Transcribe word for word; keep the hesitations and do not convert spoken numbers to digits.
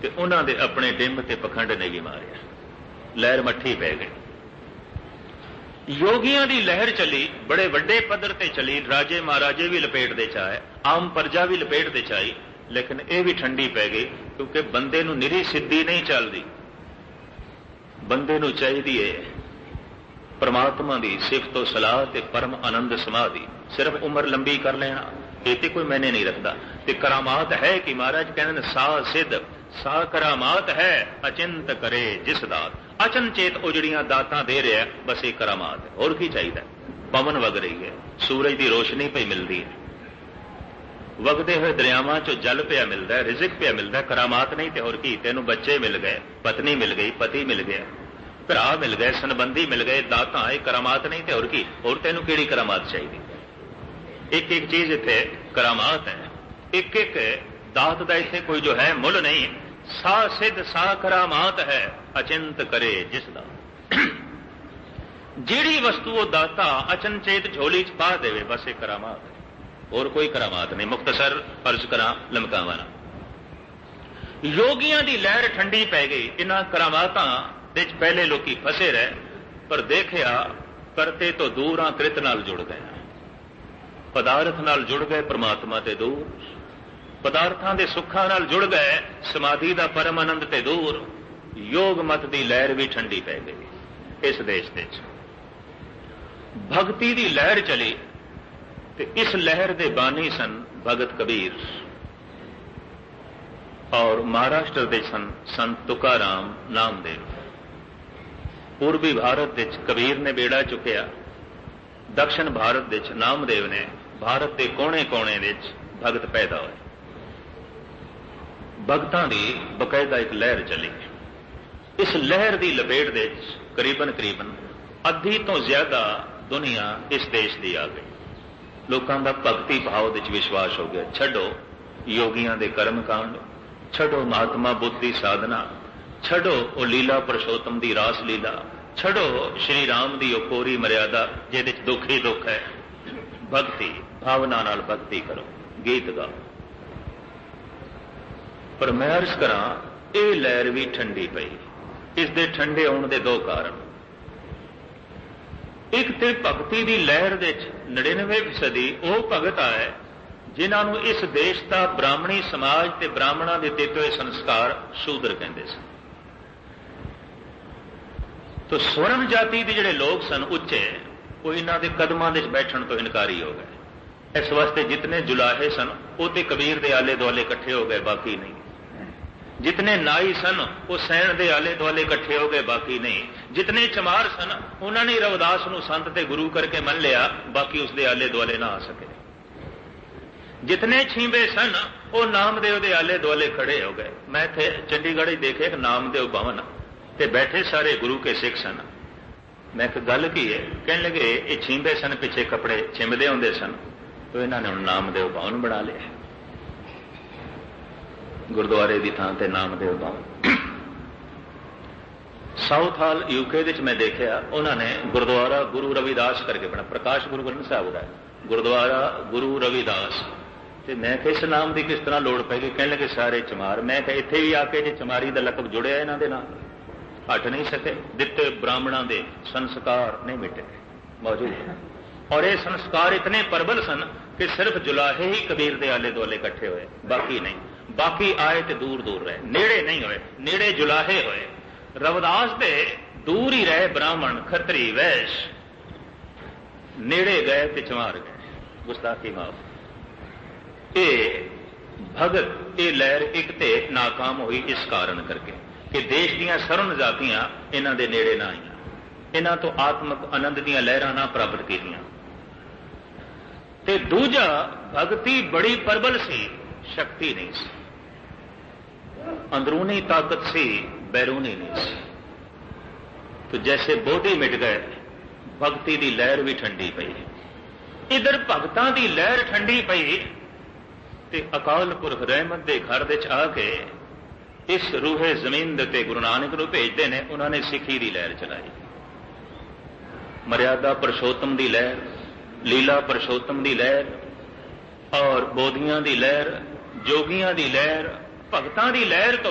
ਤੇ ਉਹਨਾਂ ਦੇ ਆਪਣੇ ਡਿੰਬ ਤੇ ਪਖੰਡ ਨੇ ਵੀ ਮਾਰਿਆ, ਲਹਿਰ ਮੱਠੀ ਪੈ ਗਈ। ਯੋਗੀਆਂ ਦੀ ਲਹਿਰ ਚੱਲੀ, ਬੜੇ ਵੱਡੇ ਪੱਧਰ ਤੇ ਚੱਲੀ, ਰਾਜੇ ਮਹਾਰਾਜੇ ਵੀ ਲਪੇਟ ਦੇ ਚ ਆਏ, ਆਮ ਪ੍ਰਜਾ ਵੀ ਲਪੇਟ ਦੇ ਚ ਆਈ, ਲੇਕਿਨ ਇਹ ਵੀ ਠੰਡੀ ਪੈ ਗਈ, ਕਿਉਂਕਿ ਬੰਦੇ ਨੂੰ ਨਿਰੀ ਸਿੱਧੀ ਨਹੀਂ ਚੱਲਦੀ। ਬੰਦੇ ਨੂੰ ਚਾਹੀਦੀ ਹੈ ਪਰਮਾਤਮਾ ਦੀ ਸਿਫਤੋ ਸਲਾਹ ਤੇ ਪਰਮ ਆਨੰਦ ਸਮਾਧੀ। ਸਿਰਫ ਉਮਰ ਲੰਬੀ ਕਰ ਲੈਣਾ ਇਹ ਤੇ ਕੋਈ ਮੈਨੇ ਨਹੀਂ ਰੱਖਦਾ। ਤੇ ਕਰਾਮਾਤ ਹੈ ਕਿ ਮਹਾਰਾਜ ਕਹਿੰਦੇ ਨੇ ਸਾ ਸਿੱਧ ਸਾ ਕਰਾਮਾਤ ਹੈ ਅਚਿੰਤ ਕਰੇ ਜਿਸ ਦਾਤ। ਅਚਨਚੇਤ ਉਹ ਜਿਹੜੀਆਂ ਦਾਤਾਂ ਦੇ ਰਿਹਾ ਬਸ ਇਹ ਕਰਾਮਾਤ ਹੈ, ਹੋਰ ਕੀ ਚਾਹੀਦਾ। ਪਵਨ ਵਗ ਰਹੀ ਹੈ, ਸੂਰਜ ਦੀ ਰੋਸ਼ਨੀ ਪਈ ਮਿਲਦੀ ਹੈ, ਵਗਦੇ ਹੋਏ ਦਰਿਆਵਾਂ ਚੋਂ ਜਲ ਪਿਆ ਮਿਲਦਾ ਹੈ, ਰਿਜ਼ਕ ਪਿਆ ਮਿਲਦਾ ਹੈ, ਕਰਾਮਾਤ ਨਹੀਂ ਤੇ ਹੋਰ ਕੀ। ਤੈਨੂੰ ਬੱਚੇ ਮਿਲ ਗਏ, ਪਤਨੀ ਮਿਲ ਗਈ, ਪਤੀ ਮਿਲ ਗਿਆ, ਭਰਾ ਮਿਲ ਗਏ, ਸੰਬੰਧੀ ਮਿਲ ਗਏ, ਦਾਤਾਂ ਇਹ ਕਰਾਮਾਤ ਨਹੀਂ ਤੇ ਹੋਰ ਕੀ। ਹੋਰ ਤੈਨੂੰ ਕਿਹੜੀ ਕਰਾਮਾਤ ਚਾਹੀਦੀ। ਇੱਕ ਇੱਕ ਚੀਜ਼ ਇੱਥੇ ਕਰਾਮਾਤ ਹੈ, ਇੱਕ ਇੱਕ ਦਾਤ ਦਾ ਇੱਥੇ ਕੋਈ ਜੋ ਹੈ ਮੁੱਲ ਨਹੀਂ। ਸਾ ਸਿੱਧ ਸਾ ਕਰਾਮਾਤ ਹੈ ਅਚਿੰਤ ਕਰੇ ਜਿਸ ਦਾ। ਜਿਹੜੀ ਵਸਤੂ ਉਹ ਦਾਤਾ ਅਚਨਚੇਤ ਝੋਲੀ ਚ ਪਾ ਦੇਵੇ ਬਸ ਇਹ ਕਰਾਮਾਤ ਹੈ, ਹੋਰ ਕੋਈ ਕਰਾਮਾਤ ਨਹੀਂ। ਮੁਖਤਸਰ ਅਰਜ਼ ਕਰਾਂ ਲਮਕਾਵਾਂ ਨਾ, ਯੋਗੀਆਂ ਦੀ ਲਹਿਰ ਠੰਡੀ ਪੈ ਗਈ। ਇਹਨਾਂ ਕਰਾਮਾਤਾਂ ਦੇ ਚ ਪਹਿਲੇ ਲੋਕੀ ਫਸੇ ਰਹੇ, ਪਰ ਦੇਖਿਆ ਕਰਤੇ ਤੋਂ ਦੂਰ ਆ ਕ੍ਰਿਤ ਨਾਲ ਜੁੜ ਗਏ, ਪਦਾਰਥ ਨਾਲ ਜੁੜ ਗਏ, ਪਰਮਾਤਮਾ ਤੇ ਦੂਰ, ਪਦਾਰਥਾਂ ਦੇ ਸੁੱਖਾਂ ਨਾਲ ਜੁੜ ਗਏ, ਸਮਾਧੀ ਦਾ ਪਰਮ ਆਨੰਦ ਤੇ ਦੂਰ। ਯੋਗ ਮਤ ਦੀ ਲਹਿਰ ਵੀ ਠੰਡੀ ਪੈ ਗਈ ਇਸ ਦੇਸ਼ ਦੇ ਵਿੱਚ। ਭਗਤੀ ਦੀ ਲਹਿਰ ਚਲੀ ਤੇ ਇਸ ਲਹਿਰ ਦੇ ਬਾਨੀ ਸਨ ਭਗਤ ਕਬੀਰ, ਔਰ ਮਹਾਰਾਸ਼ਟਰ ਦੇ ਸਨ ਸੰਤ ਤੁਕਾਰਾਮ ਨਾਮਦੇਵ। ਪੂਰਬੀ ਭਾਰਤ ਵਿੱਚ ਕਬੀਰ ਨੇ ਬੇੜਾ ਚੁੱਕਿਆ, ਦਕਸ਼ਣ ਭਾਰਤ ਵਿੱਚ ਨਾਮਦੇਵ ਨੇ। ਭਾਰਤ ਦੇ ਕੋਨੇ ਕੋਨੇ ਵਿੱਚ ਭਗਤ ਪੈਦਾ ਹੋਏ, ਭਗਤਾਂ ਦੀ ਬਕਾਇਦਾ ਇੱਕ ਲਹਿਰ ਚੱਲੀ। ਇਸ ਲਹਿਰ ਦੀ ਲਪੇਟ ਦੇ ਵਿੱਚ ਕਰੀਬਨ ਕਰੀਬਨ ਅੱਧੀ ਤੋਂ ਜ਼ਿਆਦਾ ਦੁਨੀਆ ਇਸ ਦੇਸ਼ ਦੀ ਆ ਗਈ। ਲੋਕਾਂ ਦਾ ਭਗਤੀ ਭਾਵ ਵਿੱਚ ਵਿਸ਼ਵਾਸ ਹੋ ਗਿਆ। ਛੱਡੋ ਯੋਗੀਆਂ ਦੇ ਕਰਮ ਕਾਂਡ, ਛੱਡੋ ਮਹਾਤਮਾ ਬੁੱਧ ਦੀ ਸਾਧਨਾ, ਛੱਡੋ ਉਹ ਲੀਲਾ ਪੁਰਸ਼ੋਤਮ ਦੀ ਰਾਸ ਲੀਲਾ, ਛੱਡੋ ਸ਼੍ਰੀ ਰਾਮ ਦੀ ਉਹ ਕੋਰੀ ਮਰਿਆਦਾ ਜਿਹਦੇ ਚ ਦੁੱਖ ਹੀ ਦੁੱਖ ਹੈ। ਭਗਤੀ ਭਾਵਨਾ ਨਾਲ ਭਗਤੀ ਕਰੋ, ਗੀਤ ਗਾਓ। ਪਰ ਮੈਂ ਅਰਜ਼ ਕਰਾਂ ਇਹ ਲਹਿਰ ਵੀ ਠੰਡੀ ਪਈ। ਇਸ ਦੇ ਠੰਡੇ ਹੋਣ ਦੇ ਦੋ ਕਾਰਨ। ਇੱਕ ਤੇ ਭਗਤੀ ਦੀ ਲਹਿਰ ਦੇ ਚ ਨੜਿਨਵੇਂ ਫੀਸਦੀ ਉਹ ਭਗਤ ਆਏ ਜਿਨ੍ਹਾਂ ਨੂੰ ਇਸ ਦੇਸ਼ ਦਾ ਬ੍ਰਾਹਮਣੀ ਸਮਾਜ ਤੇ ਬ੍ਰਾਹਮਣਾਂ ਦੇ ਦਿੱਤੇ ਹੋਏ ਸੰਸਕਾਰ ਸ਼ੂਦਰ ਕਹਿੰਦੇ ਸਨ। ਤੋ ਸਵਰਨ ਜਾਤੀ ਦੇ ਜਿਹੜੇ ਲੋਕ ਸਨ ਉੱਚੇ, ਉਹ ਇਹਨਾਂ ਦੇ ਕਦਮਾਂ ਦੇ ਬੈਠਣ ਤੋਂ ਇਨਕਾਰੀ ਹੋ ਗਏ। ਇਸ ਵਾਸਤੇ ਜਿਤਨੇ ਜੁਲਾਹੇ ਸਨ ਉਹ ਤੇ ਕਬੀਰ ਦੇ ਆਲੇ ਦੁਆਲੇ ਇਕੱਠੇ ਹੋ ਗਏ, ਬਾਕੀ ਨਹੀਂ। ਜਿਤਨੇ ਨਾਈ ਸਨ ਉਹ ਸੈਣ ਦੇ ਆਲੇ ਦੁਆਲੇ ਇਕੱਠੇ ਹੋ ਗਏ, ਬਾਕੀ ਨਹੀਂ। ਜਿਤਨੇ ਚਮਾਰ ਸਨ ਉਹਨਾਂ ਨੇ ਰਵਿਦਾਸ ਨੂੰ ਸੰਤ ਤੇ ਗੁਰੂ ਕਰਕੇ ਮੰਨ ਲਿਆ, ਬਾਕੀ ਉਸਦੇ ਆਲੇ ਦੁਆਲੇ ਨਾ ਆ ਸਕੇ। ਜਿਤਨੇ ਛੀਂਬੇ ਸਨ ਉਹ ਨਾਮਦੇਵ ਦੇ ਆਲੇ ਦੁਆਲੇ ਖੜੇ ਹੋ ਗਏ। ਮੈਂ ਇੱਥੇ ਚੰਡੀਗੜ੍ਹ ਹੀ ਦੇਖੇ ਇੱਕ ਨਾਮਦੇਵ ਭਵਨ ਤੇ ਬੈਠੇ ਸਾਰੇ ਗੁਰੂ ਕੇ ਸਿੱਖ ਸਨ। ਮੈਂ ਇੱਕ ਗੱਲ ਕੀ ਹੈ, ਕਹਿਣ ਲੱਗੇ ਇਹ ਛੀਂਬੇ ਸਨ, ਪਿੱਛੇ ਕੱਪੜੇ ਛਿੰਮਦੇ ਹੁੰਦੇ ਸਨ, ਤਾਂ ਇਹਨਾਂ ਨੇ ਹੁਣ ਨਾਮਦੇਵ ਭਵਨ ਬਣਾ ਲਿਆ। ਗੁਰਦੁਆਰੇ ਦੀ ਥਾਂ ਤੇ ਨਾਮਦੇਵ ਭਵਨ। ਸਾਊਥ ਹਾਲ ਯੂਕੇ ਵਿੱਚ ਮੈਂ ਦੇਖਿਆ ਉਹਨਾਂ ਨੇ ਗੁਰਦੁਆਰਾ ਗੁਰੂ ਰਵਿਦਾਸ ਕਰਕੇ ਬਣਾ, ਪ੍ਰਕਾਸ਼ ਗੁਰੂ ਗ੍ਰੰਥ ਸਾਹਿਬ ਦਾ ਗੁਰਦੁਆਰਾ ਗੁਰੂ ਰਵਿਦਾਸ। ਤੇ ਮੈਂ ਕਿਹਾ ਇਸ ਨਾਮ ਦੀ ਕਿਸ ਤਰ੍ਹਾਂ ਲੋੜ ਪੈ ਗਈ। ਕਹਿਣ ਲੱਗੇ ਸਾਰੇ ਚਮਾਰ। ਮੈਂ ਕਿਹਾ ਇੱਥੇ ਵੀ ਆ ਕੇ ਜੇ ਚਮਾਰੀ ਦਾ ਲਕਬ ਜੁੜਿਆ ਇਹਨਾਂ ਦੇ ਨਾਲ ਹਟ ਨਹੀਂ ਸਕੇ। ਦਿੱਤੇ ਬ੍ਰਾਹਮਣਾਂ ਦੇ ਸੰਸਕਾਰ ਨਹੀਂ ਮਿਟੇ, ਮੌਜੂਦ। ਔਰ ਇਹ ਸੰਸਕਾਰ ਇਤਨੇ ਪ੍ਰਬਲ ਸਨ ਕਿ ਸਿਰਫ ਜੁਲਾਹੇ ਹੀ ਕਬੀਰ ਦੇ ਆਲੇ ਦੁਆਲੇ ਇਕੱਠੇ ਹੋਏ, ਬਾਕੀ ਨਹੀਂ। ਬਾਕੀ ਆਏ ਤੇ ਦੂਰ ਦੂਰ ਰਹੇ, ਨੇੜੇ ਨਹੀਂ ਹੋਏ। ਨੇੜੇ ਜੁਲਾਹੇ ਹੋਏ। ਰਵਿਦਾਸ ਦੇ ਦੂਰ ਹੀ ਰਹੇ ਬ੍ਰਾਹਮਣ ਖੱਤਰੀ ਵੈਸ਼, ਨੇੜੇ ਗਏ ਤੇ ਚਮਾਰ ਗਏ। ਗੁਸਤਾਖੀ ਮਾਫ। ਇਹ ਭਗਤ ਇਹ ਲਹਿਰ ਇੱਕ ਤੇ ਨਾਕਾਮ ਹੋਈ ਇਸ ਕਾਰਨ ਕਰਕੇ ਕਿ ਦੇਸ਼ ਦੀਆਂ ਸਰਵਨ ਜਾਤੀਆਂ ਇਹਨਾਂ ਦੇ ਨੇੜੇ ਨਾ ਆਈਆਂ, ਇਹਨਾਂ ਤੋਂ ਆਤਮਿਕ ਆਨੰਦ ਦੀਆਂ ਲਹਿਰਾਂ ਨਾ ਪ੍ਰਾਪਤ ਕੀਤੀਆਂ। ਤੇ ਦੂਜਾ ਭਗਤੀ ਬੜੀ ਪ੍ਰਬਲ ਸੀ, ਸ਼ਕਤੀ ਨਹੀਂ ਸੀ। ਅੰਦਰੂਨੀ ਤਾਕਤ ਸੀ, ਬੈਰੂਨੀ ਨਹੀਂ ਸੀ। तो जैसे बोधी मिट गए, भगती दी लहर भी ठंडी पई। इधर भगतां दी लहर ठंडी पई ते अकाल पुरख रहमत दे घर दे च आके इस रूहे जमीन दे गुरु नानक नूं भेजदे ने। उन्होंने सिखी दी लहर चलाई, मर्यादा पुरुषोत्तम दी लहर, लीला पुरुषोत्तम दी लहर और बोधियां दी लहर, जोगियां दी लहर, भगतां दी लहर तो